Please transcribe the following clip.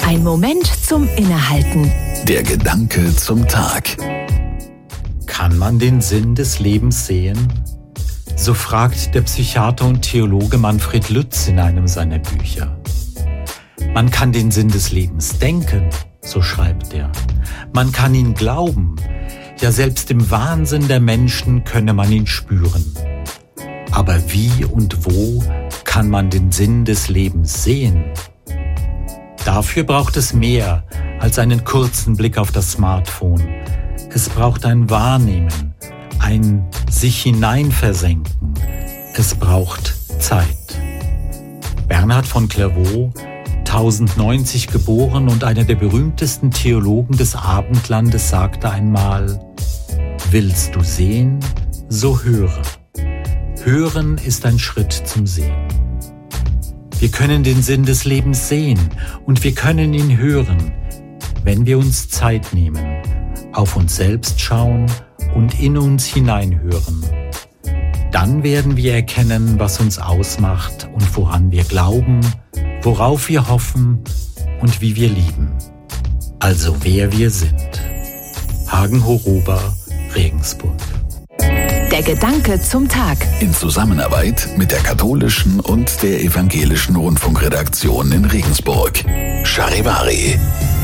Ein Moment zum Innehalten. Der Gedanke zum Tag. Kann man den Sinn des Lebens sehen? So fragt der Psychiater und Theologe Manfred Lütz in einem seiner Bücher. Man kann den Sinn des Lebens denken, so schreibt er. Man kann ihn glauben. Ja, selbst im Wahnsinn der Menschen könne man ihn spüren. Aber wie und wo kann man den Sinn des Lebens sehen? Dafür braucht es mehr als einen kurzen Blick auf das Smartphone. Es braucht ein Wahrnehmen, ein sich hineinversenken. Es braucht Zeit. Bernhard von Clairvaux, 1090 geboren und einer der berühmtesten Theologen des Abendlandes, sagte einmal: Willst du sehen, so höre. Hören ist ein Schritt zum Sehen. Wir können den Sinn des Lebens sehen und wir können ihn hören, wenn wir uns Zeit nehmen, auf uns selbst schauen und in uns hineinhören. Dann werden wir erkennen, was uns ausmacht und woran wir glauben, worauf wir hoffen und wie wir lieben. Also wer wir sind. Hagen Horober, Regensburg. Der Gedanke zum Tag. In Zusammenarbeit mit der katholischen und der evangelischen Rundfunkredaktion in Regensburg. Charivari.